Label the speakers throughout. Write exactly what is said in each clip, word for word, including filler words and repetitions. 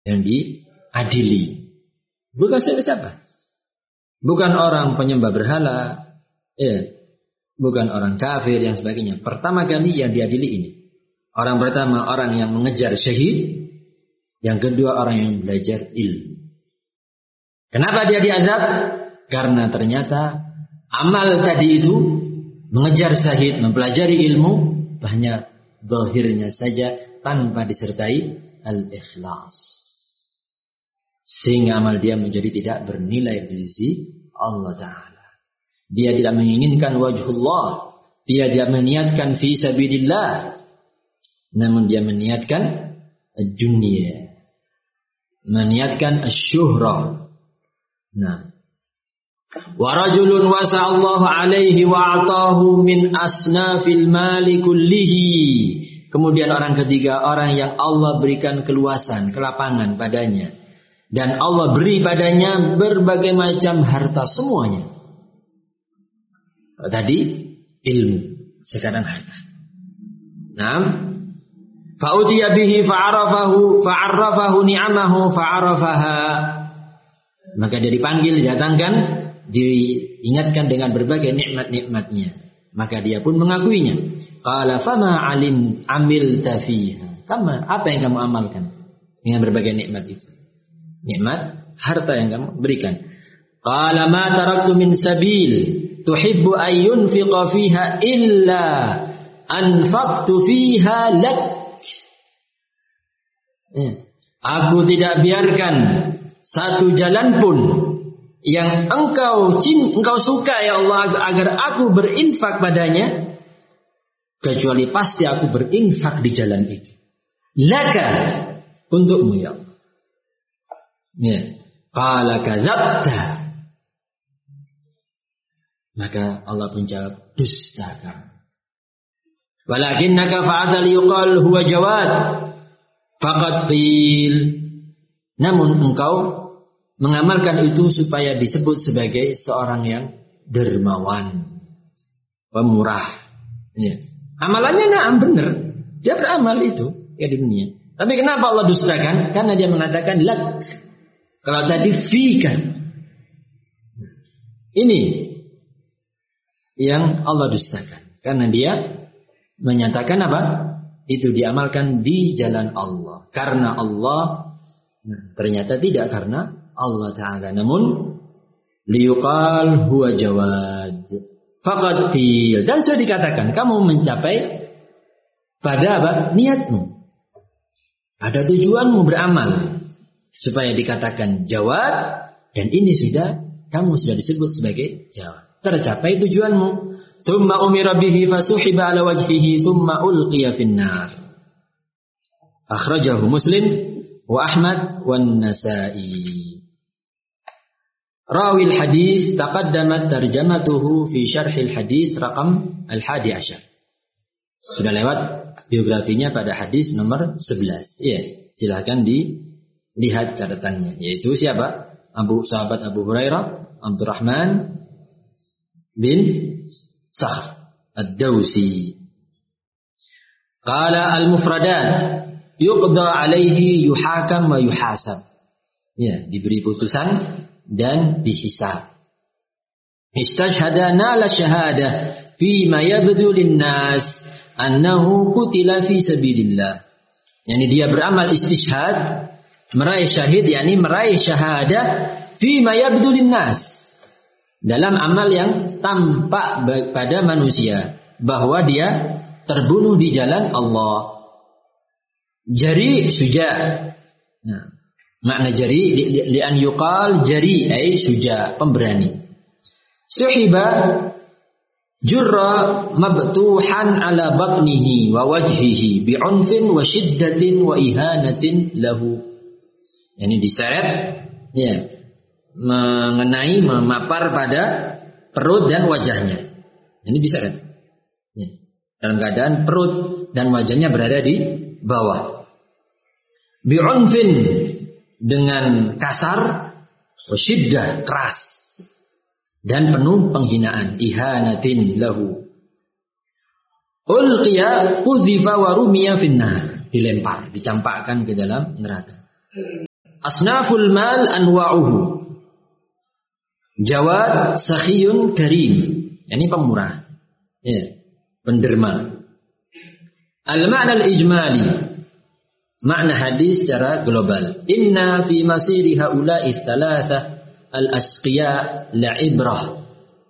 Speaker 1: yang diadili. Bukan siapa-siapa. Bukan orang penyembah berhala, ya. Bukan orang kafir yang sebagainya. Pertama kali yang diadili ini. Orang pertama orang yang mengejar syahid. Yang kedua orang yang belajar ilmu. Kenapa dia diazab? Karena ternyata amal tadi itu mengejar syahid, mempelajari ilmu hanya zahirnya saja tanpa disertai al-ikhlas. Sehingga amal dia menjadi tidak bernilai di sisi Allah Ta'ala. Dia tidak menginginkan wajhullah. Dia tidak meniatkan fi sabilillah. Namun dia meniatkan dunia. Meniatkan asyuhrah. Nah. Wa rajulun wasa'allahu alaihi wa a'tahu min asnafil mali kullihi. Kemudian orang ketiga, orang yang Allah berikan keluasan, kelapangan padanya. Dan Allah beri padanya berbagai macam harta semuanya. Tadi ilmu, sekarang harta. Naam. Fa'utiya bihi fa'arafahu fa'arrafahu ni'amahu fa'arafaha. Maka dia dipanggil, didatangkan, diingatkan dengan berbagai nikmat-nikmatnya. Maka dia pun mengakuinya. Qala fama alim amilta fiha. Kama, apa yang kamu amalkan dengan berbagai nikmat itu? Nikmat harta yang kamu berikan. Qala ma taraktu min sabil tuhibbu an yunfiqa fiha illa anfaqtu fiha lak. Ya. Aku tidak biarkan satu jalan pun yang engkau cinta, engkau suka ya Allah agar aku berinfak padanya, kecuali pasti aku berinfak di jalan itu. Laka, untukmu ya Allah. Ya. Qala kadzabta. Maka Allah pun jawab, dusta kamu. Walakinnaka fa'ata liyuqal huwa jawad. Faqad qil. Namun engkau mengamalkan itu supaya disebut sebagai seorang yang dermawan, pemurah. Ya. Amalannya na'am benar. Dia beramal itu ya di dunia. Tapi kenapa Allah dustakan? Karena dia mengatakan lak. Kalau tadi fika. Ini yang Allah dustakan. Karena dia menyatakan apa? Itu diamalkan di jalan Allah. Karena Allah, nah, ternyata tidak karena Allah Ta'ala. Namun, liyuqal huwa jawad. Faqad qil. Dan sudah dikatakan, kamu mencapai pada apa? Niatmu. Pada tujuanmu beramal. Supaya dikatakan jawad. Dan ini sudah, kamu sudah disebut sebagai jawad. Tercapai tujuanmu. Thumma umira bihi fasuhiba ala wajhihi thumma ulqiya finnar. Akhrajahu Muslim wa Ahmad wa Nasa'i. Rawi al-hadis taqaddamat tarjamatuhu fi syarhil hadis raqam al-hadi asyar. Sudah lewat biografinya pada hadis nomor sebelas. Ya, silakan dilihat catatannya. Yaitu siapa? Abu sahabat Abu Hurairah, Abdurrahman bin Sakhr ad-Dawsi. Qala al-mufradat yuqda alaihi yuhakam wa yuhasab. Ya, diberi putusan dan dihisab. Istashhada nala syahadah fi ma yabdu lin-nas annahu qutila fi sabilillah. Yani dia beramal istishhad, meraih syahid, yakni meraih syahadah fi ma yabdu lin-nas. Dalam amal yang tampak pada manusia, bahwa dia terbunuh di jalan Allah. Jari suja. Nah, makna jari li'an yuqal jari ay suja, pemberani. Suhiba jurra mabtuhan ala batnihi wa wajhihi bi'unfin wa shiddatin wa ihanatin lahu. Yani diseret, ya, mengenai, memapar pada perut dan wajahnya. Ini diseret. Ya. Dalam keadaan perut dan wajahnya berada di bawah. Bi'unfin, dengan kasar, wasyiddah, keras, dan penuh penghinaan, ihanatin lahu. Ulqiya qudzifa wa rumiya finnar, dilempar, dicampakkan ke dalam neraka. Asnaful mal anwa'uhu. Jawad sakhiyun karim. Ini pemurah. Ya, penderma. Al-ma'na al-ijmali. Makna hadis secara global. Inna fi masiri haula'i thalatha al-asqiya la'ibrah.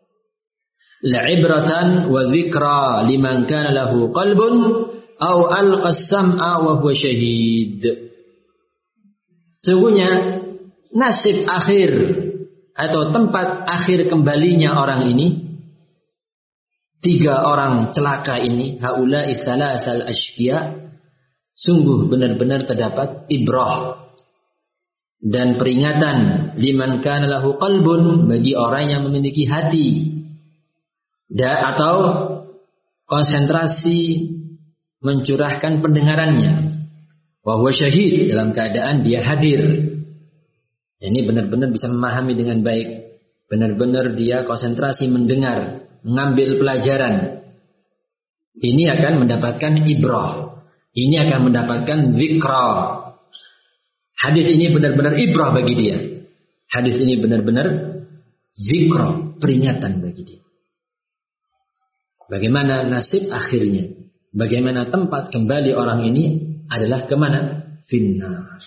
Speaker 1: La'ibratan wa dhikra liman kana lahu qalbun aw alqa as-sam'a wa huwa syahid. Sesungguhnya nasib akhir atau tempat akhir kembalinya orang ini, tiga orang celaka ini, haula'i thalathal asqiya, sungguh benar-benar terdapat ibrah dan peringatan liman kana lahu qalbun, bagi orang yang memiliki hati da, atau konsentrasi mencurahkan pendengarannya, wa huwa syahid, dalam keadaan dia hadir. Ini benar-benar bisa memahami dengan baik, benar-benar dia konsentrasi mendengar, mengambil pelajaran. Ini akan mendapatkan ibrah, ini akan mendapatkan zikra. Hadis ini benar-benar ibrah bagi dia. Hadis ini benar-benar zikra, peringatan bagi dia. Bagaimana nasib akhirnya, bagaimana tempat kembali orang ini adalah kemana? Finnar.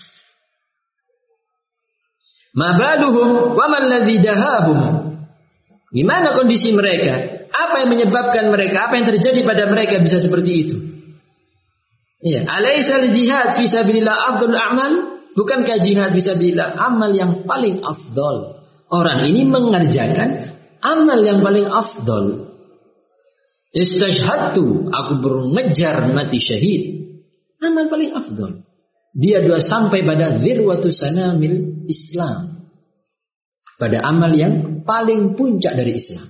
Speaker 1: Ma baluhum wa man ladzi dahahum. Gimana kondisi mereka? Apa yang menyebabkan mereka? Apa yang terjadi pada mereka bisa seperti itu? Iya, alaisal jihad fi sabilillah afdhalul a'mal? Bukankah jihad fi sabilillah amal yang paling afdal? Orang ini mengerjakan amal yang paling afdal. Istashhadtu, aku mengejar mati syahid. Amal paling afdal. Dia dua sampai pada dzirwatu sanamil Islam. Pada amal yang paling puncak dari Islam.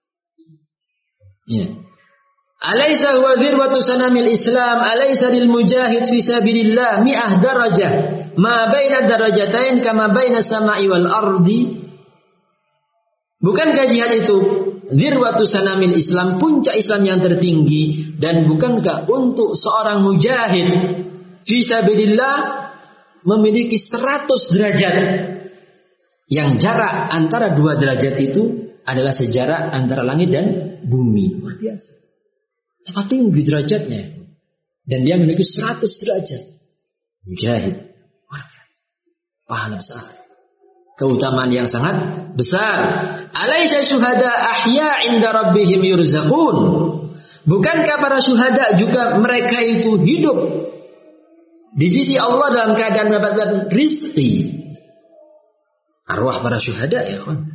Speaker 1: Ya. Alaysa huwa dzirwatu sanamil Islam, alaysa lil mujahid fi sabilillah mi'ah darajah, ma baina darajatain kama baina samai wal ardi. Bukankah jihad itu dzirwatu sanamil Islam, puncak Islam yang tertinggi, dan bukankah untuk seorang mujahid fi sabilillah memiliki seratus derajat, yang jarak antara dua derajat itu adalah sejarak antara langit dan bumi. Luar biasa. Sangat tinggi derajatnya, dan dia memiliki seratus derajat. Mujahid, luar biasa, pahala besar, keutamaan yang sangat besar. Alaysa syuhada ahya inda rabbihim yurzaqun. Bukankah para syuhada juga mereka itu hidup di sisi Allah dalam keadaan mendapatkan rizki? Arwah para syuhada, ya kawan.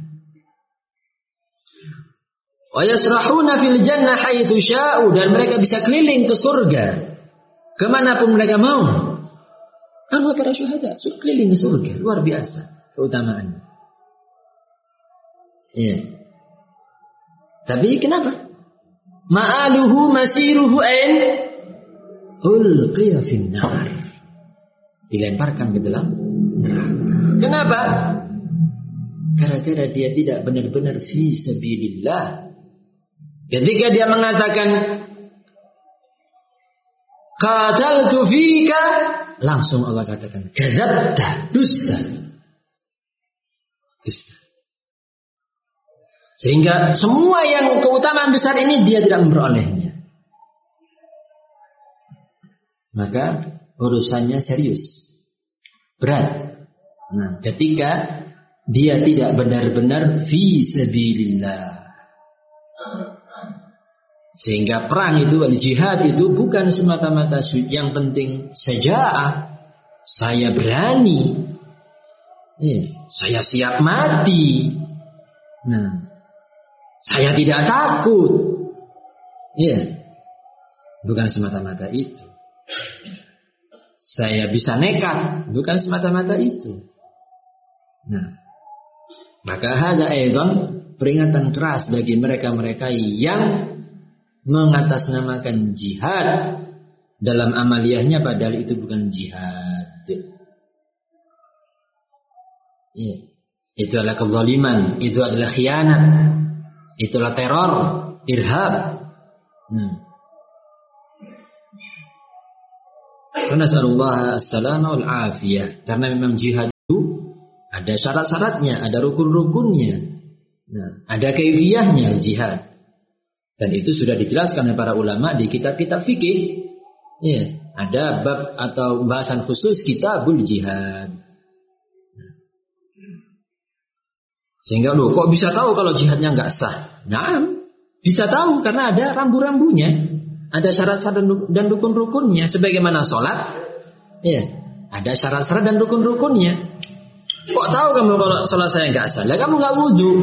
Speaker 1: Wa yasrahuna fil jannah haitsu sya'u, dan mereka bisa keliling ke surga kemanapun mereka mau. Arwah para syuhada keliling ke surga, luar biasa keutamaannya. Iya. Tapi kenapa? Ma'aluhu masiruhu ain ulqiya fin nar. Dilemparkan ke dalam neraka. Kenapa? Gara-gara dia tidak benar-benar fi sabilillah. Ketika dia mengatakan qataltu fika, langsung Allah katakan kadzabta, dusta. Dusta. Sehingga semua yang keutamaan besar ini dia tidak memperolehnya. Maka urusannya serius, berat. Nah, ketika dia tidak benar-benar fi sabilillah. Sehingga perang itu, al-jihad itu bukan semata-mata yang penting syaja'ah, saya berani, ya, saya siap mati, nah, saya tidak takut, ya, bukan semata-mata itu. Saya bisa nekat, bukan semata-mata itu. Nah, maka hadza aidan peringatan keras bagi mereka-mereka yang mengatasnamakan jihad dalam amaliyahnya, padahal itu bukan jihad. Ya. Itu adalah kezaliman, itu adalah khianat, itulah teror, irhab. Hmm. Nasallallahu as-salama wal afiyah. Karena memang jihad ada syarat-syaratnya, ada rukun-rukunnya, nah, ada kaifiyahnya jihad. Dan itu sudah dijelaskan oleh para ulama di kitab-kitab fikih. Ya, ada bab atau pembahasan khusus kitabul jihad. Sehingga loh, kok bisa tahu kalau jihadnya nggak sah? Nah, bisa tahu karena ada rambu-rambunya, ada syarat-syarat dan rukun-rukunnya. Sebagaimana sholat, ya, ada syarat-syarat dan rukun-rukunnya. Kok tahu kamu kalau sholat saya nggak sah? Lah kamu nggak wudhu.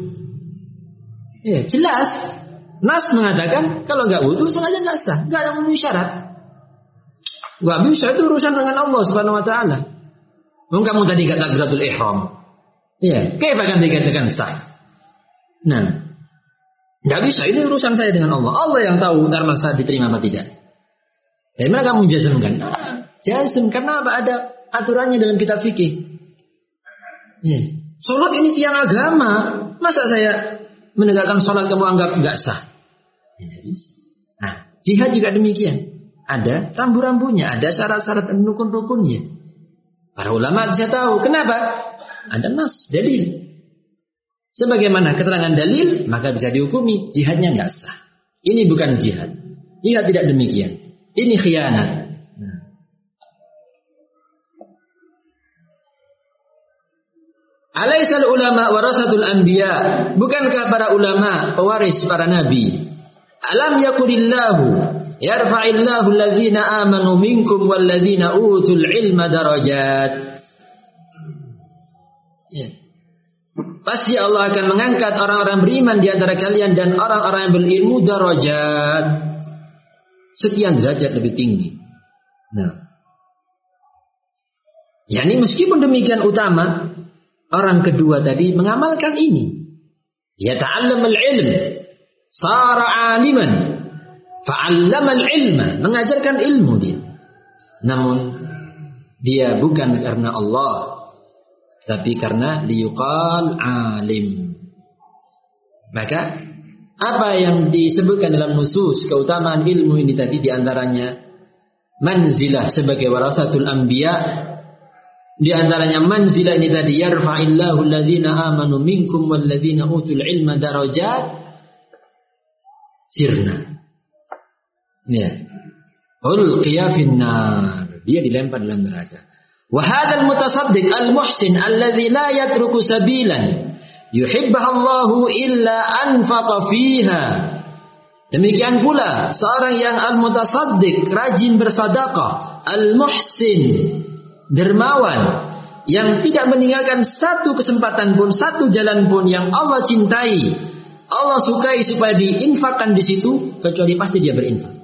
Speaker 1: Ya, jelas. Nas mengatakan kalau nggak wudhu sholatnya nggak sah, nggak ada memenuhi syarat. Nggak bisa, itu urusan dengan Allah Subhanahu Wa Taala. Mungkin kamu tadi kata takbiratul ihram. Ya, kayak bahkan dikatakan sah. Nah, nggak bisa. Ini urusan saya dengan Allah. Allah yang tahu karena sah diterima apa tidak. Dari mana kamu jazmkan? Ah, jazm karena apa? Ada aturannya dalam kitab fikih. Ya. Sholat ini tiang agama. Masa saya menegakkan sholat kamu anggap nggak sah? Nah, jihad juga demikian. Ada rambu-rambunya, ada syarat-syarat dan rukun-rukunnya. Para ulama bisa tahu. Kenapa? Ada nas, dalil. Sebagaimana keterangan dalil, maka bisa dihukumi jihadnya nggak sah. Ini bukan jihad. Jihad tidak demikian. Ini khianat. Nah. Alaisal ulama warasatul anbiya. Bukankah para ulama pewaris para nabi? Alam yakulillahu yarfa'illahu alladhina amanu minkum walladhina utul ilma darajat. Ya. Pasti Allah akan mengangkat orang-orang beriman di antara kalian dan orang-orang yang berilmu darajat. Sekian derajat lebih tinggi. Nah. Yani meskipun demikian utama, orang kedua tadi mengamalkan ini. Ya ta'allam al-ilm, sara aliman, fa'allama al-ilma, mengajarkan ilmu dia. Namun dia bukan karena Allah, tapi karena liyuqal alim. Maka apa yang disebutkan dalam nusus keutamaan ilmu ini tadi diantaranya manzilah sebagai warasatul anbiya. Di antaranya manzilah ini tadi yarfa'illahu alladhina amanu minkum walladhina utul ilma darajat. Sirna. Ya. Ulqiya finnar. Dia dilempar dalam neraka. Wa hadzal mutasaddiq al-muhsin alladhi la yatruku sabilan yuhibbahu Allahu illa anfaqa fiha. Demikian pula seorang yang al-mutasaddiq, rajin bersedekah, al-muhsin, dermawan, yang tidak meninggalkan satu kesempatan pun, satu jalan pun yang Allah cintai, Allah sukai supaya diinfakkan di situ, kecuali pasti dia berinfak.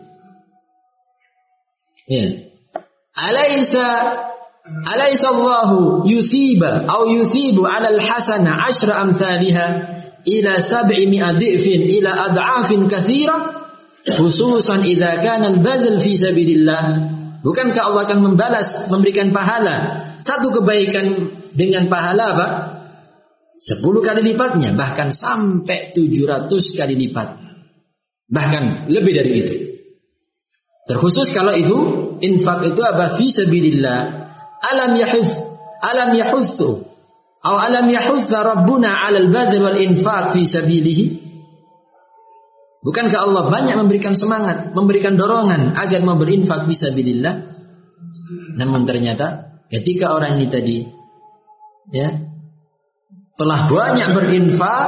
Speaker 1: Ya. Alaysa alaysa Allahu yusiba atau yusibu 'ala al-hasana 'ashra amsalha ila sab'i mi'a dhifin ila ad'afin katsira khususan idza kana al-badl fi sabilillah. Bukankah Allah akan membalas, memberikan pahala satu kebaikan dengan pahala apa? Sepuluh kali lipatnya, bahkan sampai tujuh ratus kali lipat. Bahkan lebih dari itu. Terkhusus kalau itu, infak itu apa? Fi sabilillah. Alam yahus, alam yahussu, atau alam yahussa Rabbuna 'alal badl wal infaq fi sabilihi. Bukankah Allah banyak memberikan semangat, memberikan dorongan agar mau berinfak fisabilillah? Namun ternyata ketika orang ini tadi ya telah banyak berinfak,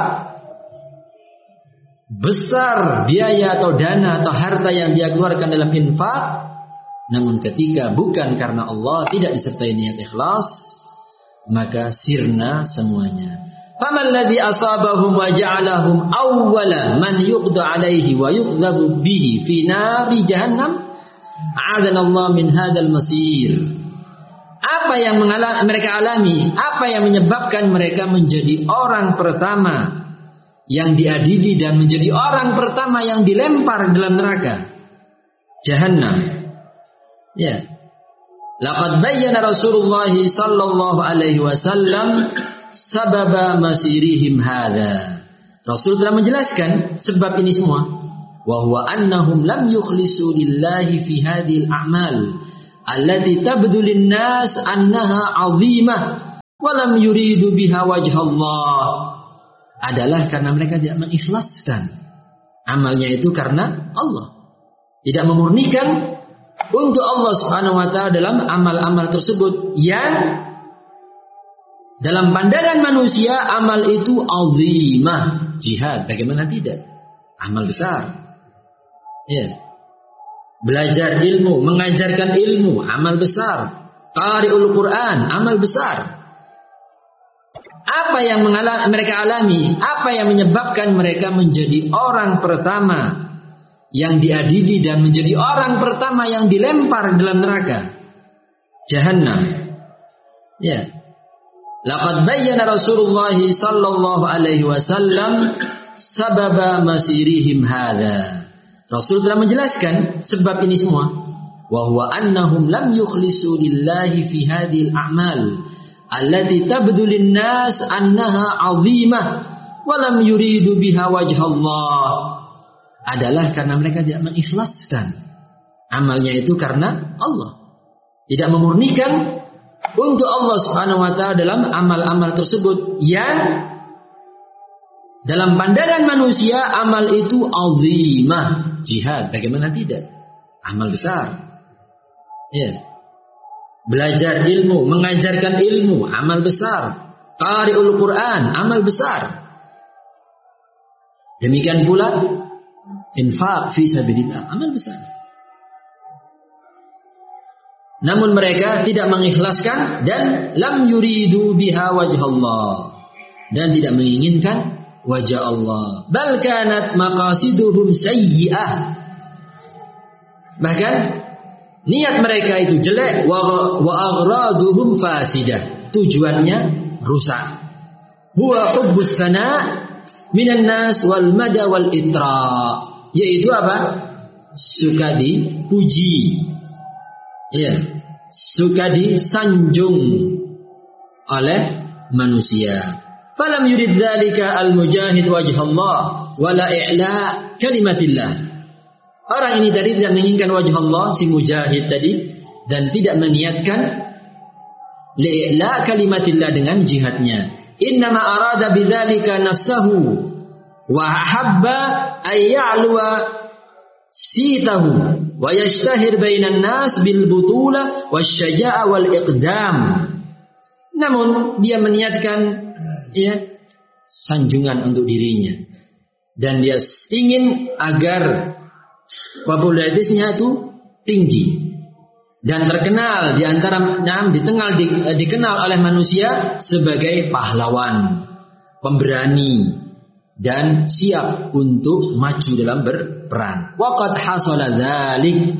Speaker 1: besar biaya atau dana atau harta yang dia keluarkan dalam infak, namun ketika bukan karena Allah, tidak disertai niat ikhlas, maka sirna semuanya. Faman ladzi asabahum wa ja'alahum awwala man yuqda 'alaihi wa yuqdhabu bihi fi nari jahannam a'adana Allah min hadzal masir. Apa yang mengalami, mereka alami, apa yang menyebabkan mereka menjadi orang pertama yang diadili dan menjadi orang pertama yang dilempar dalam neraka jahannam. Ya. Laqad bayyana Rasulullah sallallahu alaihi wasallam sababa masirihim hadza. Rasul telah menjelaskan sebab ini semua. Wa huwa annahum lam yukhlisu lillahi fi hadhil a'mal allati tabdu lin-nas annaha 'azimah walam yuridu biha wajhallah, adalah karena mereka tidak mengikhlaskan amalnya itu karena Allah, tidak memurnikan untuk Allah Subhanahu wa taala dalam amal-amal tersebut yang dalam pandangan manusia amal itu azimah, jihad, bagaimana tidak? Amal besar. Ya. Belajar ilmu, mengajarkan ilmu, amal besar. Qari'ul Quran, amal besar. Apa yang mengalami, mereka alami? Apa yang menyebabkan mereka menjadi orang pertama yang diadili dan menjadi orang pertama yang dilempar dalam neraka Jahannam? Ya. Laqad bayyana Rasulullah sallallahu alaihi wasallam sababa masirihim hadza. Rasul telah menjelaskan sebab ini semua. Wa huwa annahum lam yukhlisu lillahi fi hadhil a'mal allati tabdu lin-nas annaha 'azimah wa lam yuridu biha wajhallah, adalah karena mereka tidak mengikhlaskan amalnya itu karena Allah, tidak memurnikan untuk Allah Subhanahu wa taala dalam amal-amal tersebut yang dalam pandangan manusia amal itu azimah, jihad, bagaimana tidak? Amal besar. Ya. Belajar ilmu, mengajarkan ilmu, amal besar. Qari'ul Quran, amal besar. Demikian pula infaq fi sabilillah, amal besar. Namun mereka tidak mengikhlaskan dan lam yuridu biha wajhallah, dan tidak menginginkan wajah Allah. Bal kanat maqasiduhum sayyi'ah, bahkan niat mereka itu jelek. Wa wa aghraduhum fasidah, tujuannya rusak. Huwa hubbus sana' minan nas wal mada wal itra, yaitu apa? Suka dipuji, ya, suka disanjung oleh manusia. Falam yurid dzalika al-mujahid wajhallah wala i'la kalimatillah. Orang ini tadi tidak menginginkan wajah Allah, si mujahid tadi, dan tidak meniatkan li'la kalimatillah dengan jihadnya. Innama arada bidzalika nafsahu wa ahabba ay ya'luwa sitahu wa yashtahir bainan nas bil butula wasyaja'a wal iqdam. Namun dia meniatkan, ya, sanjungan untuk dirinya, dan dia ingin agar popularitasnya itu tinggi dan terkenal di antara nam dikenal di, dikenal oleh manusia sebagai pahlawan, pemberani, dan siap untuk maju dalam berperang. Waqad hasala dzalik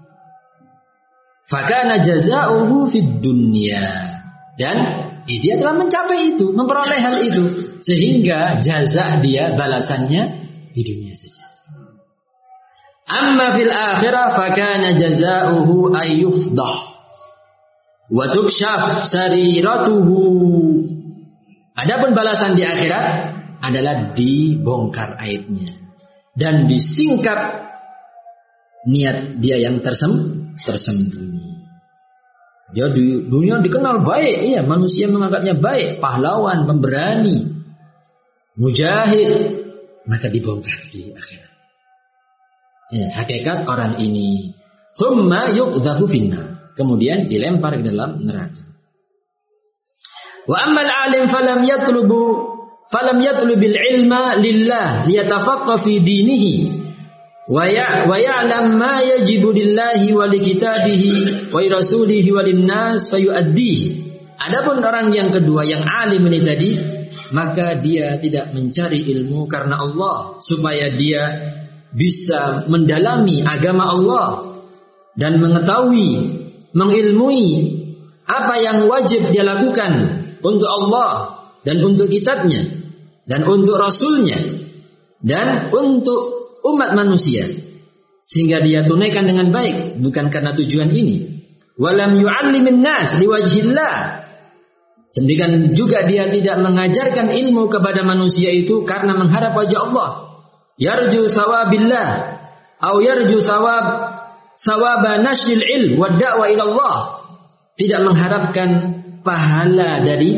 Speaker 1: fakana jazaohu fid dunya, dan eh, dia telah mencapai itu, memperoleh hal itu, sehingga jaza dia, balasannya di dunia saja. Amma fil akhirah fakana jazaohu ayyufdah wa tukshaf sariratuhu. Adapun balasan di akhirat adalah dibongkar aibnya dan disingkap niat dia yang tersem tersembunyi. Dia di dunia dikenal baik, iya, manusia menganggapnya baik, pahlawan, pemberani, mujahid, maka dibongkar di akhirat. Ya, hakikat orang ini. Thumma yuqdhafu finnar, kemudian dilempar ke dalam neraka. Wa ammal alim falam yatlubu falam yatlubil ilma lillah liyatafaqqa fi dinihi wa ya wa ya'lam ma yajibu lillahi wa likitabihi wa rasulihi wa linnas fayu'addihi. Adapun orang yang kedua yang alim ini tadi, maka dia tidak mencari ilmu karena Allah, supaya dia bisa mendalami agama Allah dan mengetahui, mengilmui apa yang wajib dia lakukan untuk Allah dan untuk kitabnya dan untuk rasulnya dan untuk umat manusia, sehingga dia tunaikan dengan baik, bukan karena tujuan ini. Walam yu'allimin nas liwajhillah, demikian juga dia tidak mengajarkan ilmu kepada manusia itu karena mengharap wajah Allah. Yarju sawabillah atau yarju sawab sawaba nashril ilm wa da'wa ila Allah, tidak mengharapkan pahala dari